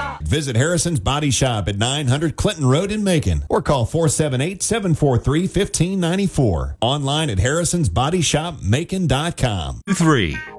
Visit Harrison's Body Shop at 900 Clinton Road in Macon or call 478-743-1594. Online at harrisonsbodyshopmacon.com. 3.